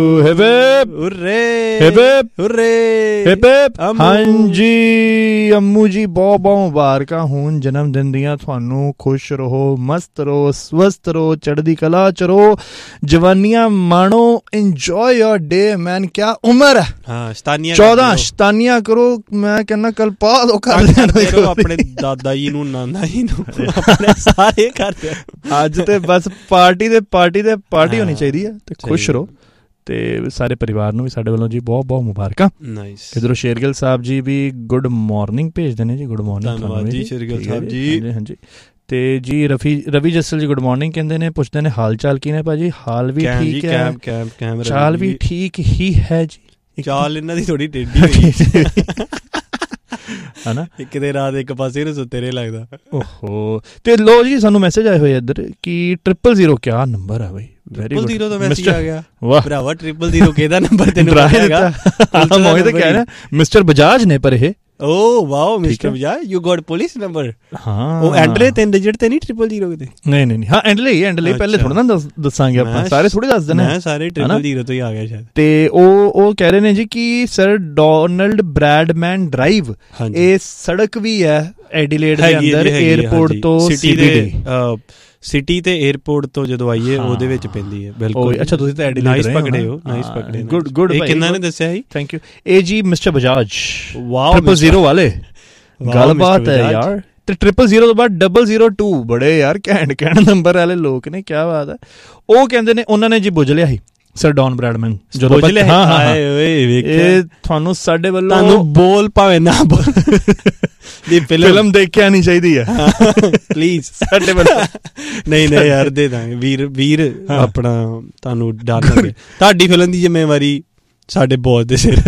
ਹਾਂਜੀ ਅੰਮੂ ਜੀ ਬਹੁਤ ਬਹੁਤ ਮੁਬਾਰਕਾਂ ਹੋਣ ਜਨਮ ਦਿਨ ਦੀਆਂ ਤੁਹਾਨੂੰ। ਖੁਸ਼ ਰਹੋ, ਮਸਤ ਰਹੋ, ਸਵਸਥ ਰਹੋ, ਚੜ੍ਹਦੀ ਕਲਾ ਚ ਰਹੋ, ਜਵਾਨੀਆਂ ਮਾਣੋ, ਇੰਜੋਏ योर डे मैन। क्या उम्र है? 14 ਸ਼ਤਾਨੀਆਂ ਕਰੋ। ਮੈਂ ਕਹਿੰਦਾ ਕੱਲ ਪਾ ਦੋ ਕਰ ਆਪਣੇ ਦਾਦਾ ਜੀ ਨੂੰ, ਨਾਨਾ ਜੀ ਨੂੰ, ਆਪਣੇ ਸਾਰੇ ਕਰਦੇ। ਅੱਜ ਤੇ ਬਸ ਪਾਰਟੀ ਹੋਣੀ ਚਾਹੀਦੀ ਹੈ ਤੇ ਖੁਸ਼ ਰਹੋ। ਤੇ ਸਾਰੇ ਪਰਿਵਾਰ ਨੂੰ ਵੀ ਸਾਡੇ ਵੱਲੋਂ ਜੀ ਬਹੁਤ ਬਹੁਤ ਮੁਬਾਰਕਾਂ। ਇੱਧਰੋਂ ਸ਼ੇਰਗਿੱਲ ਸਾਹਿਬ ਜੀ ਵੀ ਗੁੱਡ ਮਾਰਨਿੰਗ ਭੇਜਦੇ ਨੇ ਜੀ। ਗੁੱਡ ਮਾਰਨਿੰਗ ਧੰਨਵਾਦ ਜੀ ਸ਼ੇਰਗਿੱਲ ਸਾਹਿਬ ਜੀ। ਹਾਂਜੀ ਤੇ ਜੀ ਰਵੀ ਜੱਸਲ ਜੀ ਗੁੱਡ ਮਾਰਨਿੰਗ ਕਹਿੰਦੇ ਨੇ, ਪੁੱਛਦੇ ਨੇ ਹਾਲ ਚਾਲ ਕੀ ਨੇ ਭਾਜੀ। ਹਾਲ ਵੀ ਠੀਕ ਹੈ, ਚਾਲ ਵੀ ਠੀਕ ਹੀ ਹੈ ਜੀ। ਚਾਲ ਇਹਨਾਂ ਦੀ ਥੋੜੀ ਟੇਢੀ ਹੋਈ ਹਨਾ, ਇੱਕ ਦੇ ਰਾਤ ਇੱਕ ਪਾਸੇ ਨੂੰ ਸੁੱਤੇ ਰਹੇ ਲੱਗਦਾ। ਓਹੋ। ਤੇ ਲੋ ਜੀ ਸਾਨੂੰ ਮੈਸੇਜ ਆਏ ਹੋਏ ਇੱਧਰ ਕਿ 000 ਕਿਆ ਨੰਬਰ ਹੈ ਬਈ। 000 ਦਾ ਮੈਸੇਜ ਆ ਗਿਆ ਭਰਾਵਾ। 000 ਕਿਹਦਾ ਨੰਬਰ ਤੈਨੂੰ ਹੈਗਾ? ਮੈਂ ਤਾਂ ਕਹਿ ਰਿਹਾ ਮਿਸਟਰ ਬਜਾਜ ਨੇ ਪਰ ਇਹ। ਓ wow mister Bajaj, you goat police number. ਹਾਂ ਉਹ ਐਂਡ ਲੈ 3 ਡਿਜਿਟ ਤੇ ਨਹੀਂ 000 ਤੇ। ਨਹੀਂ ਹਾਂ ਐਂਡ ਲਈ ਪਹਿਲੇ ਥੋੜਾ ਨਾ ਦੱਸਾਂਗੇ ਆਪਾਂ, ਸਾਰੇ ਥੋੜੀ ਦੱਸ ਦੇਣੇ। ਮੈਂ ਸਾਰੇ 000 ਤੋਂ ਹੀ ਆ ਗਿਆ ਸ਼ਾਇਦ। ਤੇ ਉਹ ਕਹਿ ਰਹੇ ਨੇ ਜੀ ਕਿ ਸਰ ਡੋਨਲਡ ਬ੍ਰੈਡਮੈਨ ਡਰਾਈਵ ਇਹ ਸੜਕ ਵੀ ਹੈ ਐਡੀਲੇਡ ਦੇ ਅੰਦਰ, ਏਅਰਪੋਰਟ ਤੋਂ ਸਿਟੀ ਤੇ ਏਅਰਪੋਰਟ ਤੋਂ ਜਦੋਂ ਆਈਏ ਉਹਦੇ ਵਿੱਚ ਪੈਂਦੀ ਹੈ। ਬਿਲਕੁਲ। ਅੱਛਾ ਤੁਸੀਂ ਤਾਂ ਐਡੀਲੇਡ ਨਾਈਸ ਪਕੜੇ ਹੋ, ਨਾਈਸ ਪਕੜੇ। ਗੁੱਡ। ਇਹ ਕਿੰਨਾ ਨੇ ਦੱਸਿਆ ਸੀ? Thank you. ਇਹ ਜੀ ਮਿਸਟਰ ਬਜਾਜ। ਵਾਓ 000 ਵਾਲੇ ਗੱਲਬਾਤ ਹੈ ਯਾਰ। ਤੇ 000 ਤੋਂ ਬਾਅਦ 002 ਬੜੇ ਯਾਰ ਘੈਂਟ ਨੰਬਰ ਵਾਲੇ ਲੋਕ ਨੇ। ਕਿਆ ਬਾਤ ਹੈ। ਉਹ ਕਹਿੰਦੇ ਨੇ ਉਹਨਾਂ ਨੇ ਜੀ ਬੁੱਝ ਲਿਆ ਸੀ ਸਰ ਡੌਨ ਬ੍ਰੈਡਮੈਨ ਜਦੋਂ। ਇਹ ਤੁਹਾਨੂੰ ਸਾਡੇ ਵੱਲੋਂ ਤੁਹਾਨੂੰ ਬੋਲ ਭਾਵੇਂ ਨਾ ਬੋਲ ਦੀ ਫਿਲਮ ਦੇਖਿਆ ਨਹੀਂ ਚਾਹੀਦੀ ਹੈ ਪਲੀਜ਼ ਸਾਡੇ ਵੱਲੋਂ। ਨਹੀਂ ਯਾਰ ਦੇ ਦਾਂਗੇ ਵੀਰ ਆਪਣਾ ਤੁਹਾਨੂੰ ਡਰ ਲੱਗੇ। ਤੁਹਾਡੀ ਫਿਲਮ ਦੀ ਜ਼ਿੰਮੇਵਾਰੀ ਸਾਡੇ ਬੌਸ ਦੇ ਸਿਰ।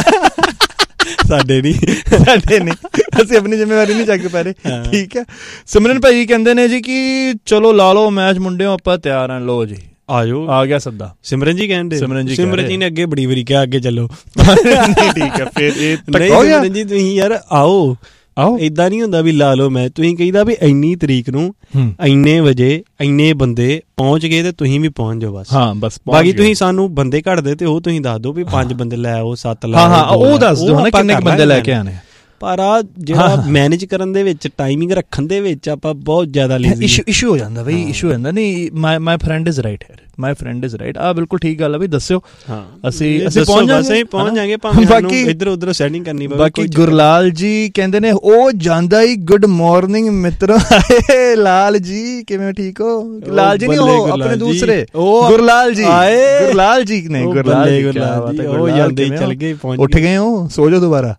ਸਾਡੇ ਨਹੀਂ ਅਸੀਂ ਆਪਣੀ ਜ਼ਿੰਮੇਵਾਰੀ ਨਹੀਂ ਚੱਕ ਪਾ ਰਹੇ। ਠੀਕ ਹੈ। ਸਿਮਰਨ ਭਾਈ ਕਹਿੰਦੇ ਨੇ ਜੀ ਕਿ ਚਲੋ ਲਾ ਲਓ ਮੈਚ ਮੁੰਡਿਓ, ਆਪਾਂ ਤਿਆਰ ਹਾਂ। ਲੋ ਜੀ ਆਜੋ, ਆ ਗਿਆ ਸੱਦਾ। ਸਿਮਰਨ ਜੀ ਕਹਿੰਦੇ, ਸਿਮਰਨ ਜੀ ਨੇ ਅੱਗੇ ਬੜੀ ਵਾਰੀ ਕਿਹਾ ਅੱਗੇ ਚੱਲੋ। ਠੀਕ ਹੈ ਫਿਰ ਇਹ ਸਿਮਰਨ ਜੀ ਤੁਸੀਂ ਯਾਰ ਆਓ ਏਦਾਂ ਨਹੀਂ ਹੁੰਦਾ ਵੀ ਲਾ ਲਓ ਮੈਚ। ਤੁਸੀਂ ਕਹੀਦਾ ਵੀ ਇੰਨੀ ਤਰੀਕ ਨੂੰ ਇੰਨੇ ਵਜੇ ਇੰਨੇ ਬੰਦੇ ਪਹੁੰਚ ਗਏ ਤੇ ਤੁਸੀਂ ਵੀ ਪਹੁੰਚ ਜਾਓ ਬਸ। ਹਾਂ ਬਸ। ਬਾਕੀ ਤੁਸੀਂ ਸਾਨੂੰ ਬੰਦੇ ਘੱਟਦੇ ਤੇ ਉਹ ਤੁਸੀਂ ਦੱਸ ਦਿਓ ਵੀ 5 ਬੰਦੇ ਲੈ ਆਓ, 7 ਲੈ ਆਓ। ਹਾਂ ਉਹ ਦੱਸ ਦਿਓ ਨਾ ਕਿੰਨੇ ਬੰਦੇ ਲੈ ਕੇ ਆਣੇ। ਪਰ ਆ ਜਿਹੜਾ ਮੈਨੇਜ ਕਰਨ ਦੇ ਵਿੱਚ, ਟਾਈਮਿੰਗ ਰੱਖਣ ਦੇ ਵਿੱਚ ਆਪਾਂ ਬਹੁਤ ਜ਼ਿਆਦਾ ਇਸ਼ੂ ਹੋ ਜਾਂਦਾ ਬਈ। ਇਸ਼ੂ ਹੋ ਜਾਂਦਾ। ਨਹੀਂ my friend is right hair, my friend is right. ਆ ਬਿਲਕੁਲ ਠੀਕ ਗੱਲ ਆ ਬਈ। ਦੱਸਿਓ ਅਸੀਂ ਪਹੁੰਚ ਜਾਵਾਂਗੇ। ਬਾਕੀ ਇੱਧਰ ਉੱਧਰ ਸੈਟਿੰਗ ਕਰਨੀ। ਬਾਕੀ ਗੁਰਲਾਲ ਜੀ ਕਹਿੰਦੇ ਨੇ ਉਹ ਜਾਂਦਾ ਹੀ ਗੁੱਡ ਮਾਰਨਿੰਗ ਮਿੱਤਰੋ। ਲਾਲ ਜੀ ਕਿਵੇਂ ਠੀਕ ਹੋ? ਲਾਲ ਜੀ ਨਹੀਂ, ਉਹ ਆਪਣੇ ਦੂਸਰੇ ਗੁਰਲਾਲ ਜੀ। ਗੁਰਲਾਲ ਜੀ ਨਹੀਂ, ਗੁਰਲਾਲ ਉਹ ਜਾਂਦੇ ਹੀ ਚਲ ਗਏ, ਉੱਠ ਗਏ ਹੋ, ਸੋ ਜਾਓ ਦੁਬਾਰਾ।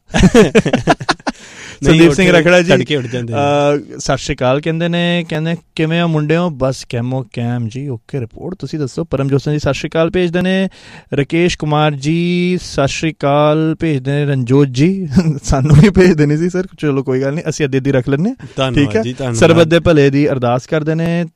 ਸੰਦੀਪ ਸਿੰਘ ਰਖੜਾ ਜੀ ਸਤਿ ਸ਼੍ਰੀ ਅਕਾਲ ਕਹਿੰਦੇ ਨੇ, ਕਹਿੰਦੇ ਕਿਵੇਂ ਹੋ ਮੁੰਡਿਓ? ਬਸ ਕੈਮੋ ਕੈਮ ਜੀ, ਓਕੇ ਰਿਪੋਰਟ। ਤੁਸੀਂ ਦੱਸੋ। ਪਰਮਜੋਤ ਸਿੰਘ ਜੀ ਸਤਿ ਸ਼੍ਰੀ ਅਕਾਲ ਭੇਜਦੇ ਨੇ। ਰਕੇਸ਼ ਕੁਮਾਰ ਜੀ ਸਤਿ ਸ਼੍ਰੀ ਅਕਾਲ ਭੇਜਦੇ ਨੇ। ਰਣਜੋਤ ਜੀ ਸਾਨੂੰ ਵੀ ਭੇਜ ਦੇਣੀ ਸੀ ਸਰ, ਚਲੋ ਕੋਈ ਗੱਲ ਨਹੀਂ, ਅਸੀਂ ਅੱਧੀ ਰੱਖ ਲੈਂਦੇ ਹਾਂ। ਠੀਕ ਹੈ। ਸਰਬੱਤ ਦੇ ਭਲੇ ਦੀ ਅਰਦਾਸ ਕਰਦੇ ਨੇ।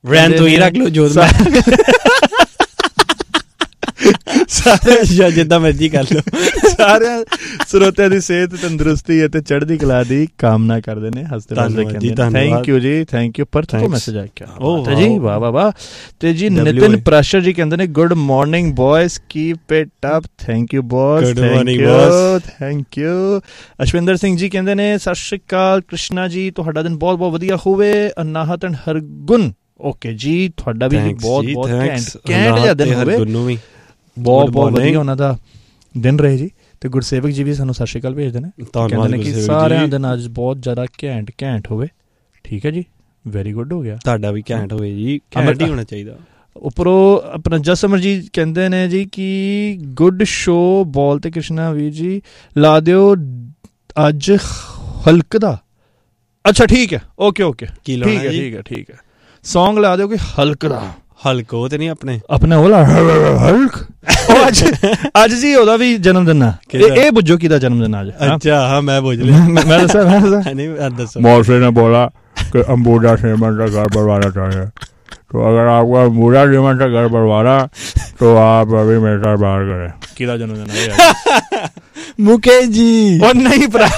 ਜਿੱਦਾਂ ਮਰਜੀ ਕਰ ਲਓ। ਸਾਰਿਆਂ ਸਰੋਤਿਆਂ ਦੀ ਸਿਹਤ, ਤੰਦਰੁਸਤੀ ਅਤੇ ਚੜ੍ਹਦੀ ਕਲਾ ਦੀ ਕਾਮਨਾ ਕਰਦੇ ਨੇ। ਹੱਸਦੇ ਕਹਿੰਦੇ ਥੈਂਕ ਯੂ ਜੀ, ਥੈਂਕ ਯੂ। ਪਰਥ ਤੋਂ ਮੈਸੇਜ ਆ ਗਿਆ ਜੀ, ਵਾਹ ਵਾਹ ਵਾਹ। ਤੇ ਜੀ ਨਿਤਿਨ ਪ੍ਰੈਸ਼ਰ ਜੀ ਕਹਿੰਦੇ ਨੇ good morning ਬॉयਜ਼, keep it up. Thank you ਬॉस, thank you. ਅਸ਼ਵਿੰਦਰ Singh ji ਕਹਿੰਦੇ ਨੇ ਸਤਿ ਸ਼੍ਰੀ ਅਕਾਲ ਕ੍ਰਿਸ਼ਨਾ ਜੀ, ਤੁਹਾਡਾ ਦਿਨ ਬਹੁਤ ਬਹੁਤ ਵਧੀਆ ਹੋਵੇ। ਅਨਾਹਤ ਐਂਡ ਹਰਗੁਣ ਓਕੇ ਜੀ, ਤੁਹਾਡਾ ਵੀ ਬਹੁਤ ਬਹੁਤ ਘੈਂਟ ਜਿਹਾ ਦਿਨ ਹੋਵੇ। ਬਹੁਤ ਬਹੁਤ ਵਧੀਆ ਉਹਨਾਂ ਦਾ ਦਿਨ ਰਹੇ ਜੀ। ਤੇ ਗੁਰਸੇਵਕ ਜੀ ਵੀ ਸਾਨੂੰ ਸਤਿ ਸ਼੍ਰੀ ਅਕਾਲ ਭੇਜਦੇ ਨੇ, ਕਹਿੰਦੇ ਨੇ ਕਿ ਸਾਰਿਆਂ ਦਾ ਅੱਜ ਬਹੁਤ ਜ਼ਿਆਦਾ ਘੈਂਟ ਹੋਵੇ। ਠੀਕ ਹੈ ਜੀ, ਵੈਰੀ ਗੁੱਡ ਹੋ ਗਿਆ। ਤੁਹਾਡਾ ਵੀ ਘੈਂਟ ਹੋਵੇ ਜੀ, ਘੈਂਟ ਹੀ ਹੋਣਾ ਚਾਹੀਦਾ। ਉੱਪਰੋਂ ਆਪਣਾ ਜਸਮਰ ਜੀ ਕਹਿੰਦੇ ਨੇ ਜੀ ਕਿ ਗੁੱਡ ਸ਼ੋ ਬੋਲ ਤੇ ਕ੍ਰਿਸ਼ਨਾ ਵੀਰ ਜੀ ਲਾ ਦਿਓ ਅੱਜ ਹਲਕ ਦਾ। ਅੱਛਾ ਠੀਕ ਹੈ, ਓਕੇ ਠੀਕ ਹੈ। ਸੌਂਗ ਲਾ ਦਿਓ ਕਿ ਹਲਕ ਦਾ। ਹਲਕ ਉਹ ਤੇ ਨਹੀਂ ਆਪਣੇ ਉਹ ਹਲਕ। ਅੱਜ ਜੀ ਉਹਦਾ ਵੀ ਜਨਮ ਦਿਨ ਆ। ਇਹ ਬੁੱਝੋ ਕਿਹਦਾ ਜਨਮ ਦਿਨ ਅੱਜ? ਅੱਛਾ ਹਾਂ ਮੈਂ ਬੁੱਝ ਲਿਆ। ਮੈਂ ਦੱਸਾਂ ਮੌਸੇ ਨੇ ਬੋਲਾ ਕਿ ਅੰਬੂਜਾ श्रीमंत का घर बनवाना चाहिए, तो अगर आपको अंबूजा श्रीमंत का घर बनवाना तो आप अभी मेरे साथ बाहर करें। किला जन्मदिन है मुकेश जी। और नहीं भरा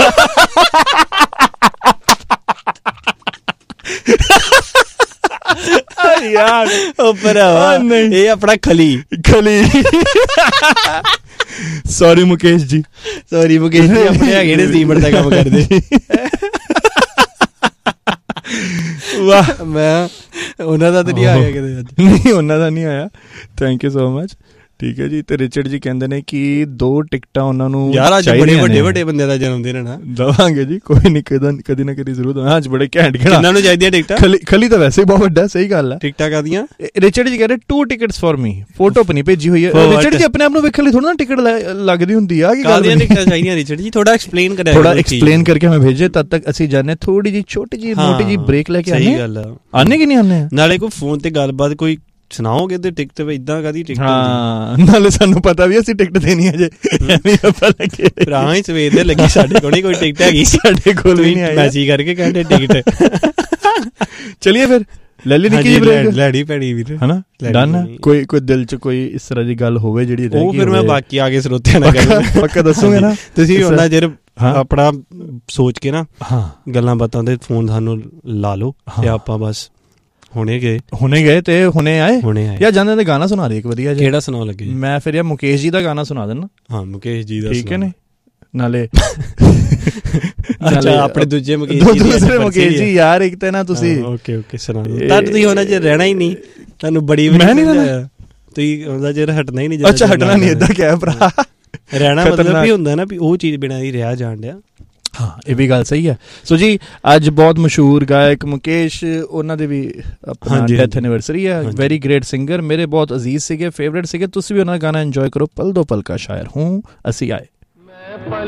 ਯਾਰ ਉਹ ਭਰਾਵਾ ਇਹ ਆਪਣਾ ਖਲੀ ਸੌਰੀ ਮੁਕੇਸ਼ ਜੀ ਆਪਣੇ ਹੈਗੇ ਨੇ ਸੀਮੈਂਟ ਦਾ ਕੰਮ ਕਰਦੇ। ਵਾਹ, ਮੈਂ ਉਹਨਾਂ ਦਾ ਤਾਂ ਨਹੀਂ ਆਇਆ ਕਿਤੇ ਅੱਜ। ਨਹੀਂ ਉਹਨਾਂ ਦਾ ਨਹੀਂ ਆਇਆ, ਥੈਂਕ ਯੂ ਸੋ ਮਚ। ਠੀਕ ਹੈ ਜੀ। ਤੇ ਰਿਚਰਡ ਜੀ ਕਹਿੰਦੇ ਨੇ ਕਿ 2 ਟਿਕਟਾਂ ਉਹਨਾਂ ਨੂੰ ਯਾਰ ਅੱਜ ਬੜੇ ਵੱਡੇ ਬੰਦੇ ਦਾ ਜਨਮ ਦਿਨ ਹੈ ਨਾ, ਦਵਾਂਗੇ ਜੀ ਕੋਈ ਨਹੀਂ, ਕਦੀ ਨਾ ਕਦੀ ਜ਼ਰੂਰ ਦਵਾਂਗੇ। ਅੱਜ ਬੜੇ ਘੈਂਟ ਕਿਹਨਾਂ ਨੂੰ ਚਾਹੀਦੀਆਂ ਟਿਕਟਾਂ? ਖਲੀ ਤਾਂ ਵੈਸੇ ਹੀ ਬਹੁਤ ਵੱਡਾ, ਸਹੀ ਗੱਲ ਹੈ। ਟਿਕਟਾਂ ਕਾਹਦੀਆਂ? ਰਿਚਰਡ ਜੀ ਕਹਿੰਦੇ 2 tickets ਫॉर ਮੀ, ਫੋਟੋ ਆਪਣੀ ਭੇਜੀ ਹੋਈ ਹੈ। ਰਿਚਰਡ ਜੀ ਆਪਣੇ ਆਪ ਨੂੰ ਵੇਖਣ ਲਈ ਥੋੜਾ ਨਾ ਟਿਕਟ ਲੱਗਦੀ ਹੁੰਦੀ ਆ। ਕਾਹਦੀਆਂ ਟਿਕਟਾਂ ਚਾਹੀਦੀਆਂ ਰਿਚਰਡ ਜੀ? ਥੋੜਾ ਐਕਸਪਲੇਨ ਕਰਿਆ, ਥੋੜਾ ਐਕਸਪਲੇਨ ਕਰਕੇ ਹमें भेजे, तब तक ਅਸੀਂ ਜਾਣੇ ਥੋੜੀ ਜੀ ਛੋਟੀ ਜੀ ਮੋਟੀ ਜੀ ਬ੍ਰੇਕ ਲੈ ਕੇ ਆਨੇ। ਸਹੀ ਗੱਲ ਆ। ਆਨੇ ਕਿ ਨਹੀਂ ਆਨੇ? ਨਾਲੇ ਕੋਈ ਫੋਨ ਤੇ ਗੱਲਬਾਤ ਕੋਈ ਸੁਣਾਓਗੇ ਤੇ ਟਿਕਟ ਇਦਾਂ ਕਾਹਦੀ ਟਿਕਟ? ਹਾਂ, ਨਾਲੇ ਸਾਨੂੰ ਪਤਾ ਵੀ ਅਸੀਂ ਟਿਕਟ ਦੇਣੀ ਹੈ ਜੇ, ਐਵੇਂ ਆਪਾਂ ਲੱਗੇ ਭਰਾ ਹੀ ਸਵੇਰ ਦੇ ਲੱਗੀ, ਸਾਡੇ ਕੋਲ ਨਹੀਂ ਕੋਈ ਟਿਕਟ ਹੈਗੀ, ਸਾਡੇ ਕੋਲ ਵੀ ਨਹੀਂ ਆਈ। ਮੈਸੇਜ ਕਰਕੇ ਕਹਿੰਦੇ ਟਿਕਟ। ਚਲਿਏ ਫਿਰ ਲੈ ਲਈ ਨਿੱਕੀ ਜਿਹੀ ਬ੍ਰੇਕ, ਲੈਣੀ ਪੈਣੀ ਵੀਰ, ਹਨਾ? ਡਨ। ਕੋਈ ਦਿਲ ਚ ਕੋਈ ਇਸ ਤਰ੍ਹਾਂ ਦੀ ਗੱਲ ਹੋਵੇ ਜਿਹੜੀ ਰਹਿ ਗਈ, ਉਹ ਫਿਰ ਮੈਂ ਬਾਕੀ ਆ ਕੇ ਸਰੋਤਿਆਂ ਨਾਲ ਗੱਲ ਪੱਕਾ ਦੱਸੂਗੇ ਨਾ ਤੁਸੀਂ। ਉਹਨਾਂ ਚਿਰ ਆਪਣਾ ਸੋਚ ਕੇ ਨਾ ਗੱਲਾਂ ਬਾਤਾਂ ਦੇ ਫੋਨ ਸਾਨੂੰ ਲਾ ਲਓ ਤੇ ਆਪਾਂ ਬਸ ਹੁਣੇ ਗਏ ਤੇ ਹੁਣੇ ਆਏ ਯਾਰ। ਜਾਂਦੇ ਤੇ ਗਾਣਾ ਸੁਣਾ ਦੇ ਇੱਕ ਵਧੀਆ ਜਿਹਾ। ਕਿਹੜਾ ਸੁਣਾਉ ਲੱਗੇ? ਮੈਂ ਫਿਰ ਯਾਰ ਮੁਕੇਸ਼ ਜੀ ਦਾ ਗਾਣਾ ਸੁਣਾ ਦੇਣਾ। ਹਾਂ, ਮੁਕੇਸ਼ ਜੀ ਦਾ, ਠੀਕ ਹੈ ਨੇ? ਨਾਲੇ ਅੱਛਾ, ਆਪਣੇ ਦੂਜੇ ਮੁਕੇਸ਼ ਜੀ ਯਾਰ, ਇੱਕ ਤੇ ਨਾ ਤੁਸੀਂ ਓਕੇ ਸੁਣਾ ਦੋ। ਤਾਂ ਤੁਸੀਂ ਉਹਨਾਂ ਚ ਰਹਿਣਾ ਹੀ ਨਹੀਂ, ਤੁਹਾਨੂੰ ਬੜੀ ਮੈਂ ਨਹੀਂ ਰਹਿਣਾ, ਤੁਸੀਂ ਉਹਨਾਂ ਚ ਹਟਣਾ ਹੀ ਨਹੀਂ। ਅੱਛਾ, ਹਟਣਾ ਨਹੀਂ, ਏਦਾਂ ਕਿਹਾ ਭਰਾ? ਰਹਿਣਾ ਮਤਲਬ ਵੀ ਹੁੰਦਾ ਨਾ ਵੀ ਉਹ ਚੀਜ਼ ਬਿਨਾਂ ਹੀ ਰਿਹਾ ਜਾਣ ਡਿਆ। ਹਾਂ, ਇਹ ਵੀ ਗੱਲ ਸਹੀ ਹੈ। ਸੋ ਜੀ, ਅੱਜ ਬਹੁਤ ਮਸ਼ਹੂਰ ਗਾਇਕ ਮੁਕੇਸ਼, ਉਹਨਾਂ ਦੇ ਵੀ ਆਪਣਾ ਡੈਥ ਐਨੀਵਰਸਰੀ ਹੈ। ਵੈਰੀ ਗ੍ਰੇਟ ਸਿੰਗਰ, ਮੇਰੇ ਬਹੁਤ ਅਜ਼ੀਜ਼ ਸੀਗੇ, ਫੇਵਰੇਟ ਸੀਗੇ। ਤੁਸੀਂ ਵੀ ਉਹਨਾਂ ਦਾ ਗਾਣਾ ਇੰਜੋਏ ਕਰੋ। ਪਲ ਦੋ ਪਲ ਕਾ ਸ਼ਾਇਰ ਹੂੰ, ਅਸੀਂ ਆਏ।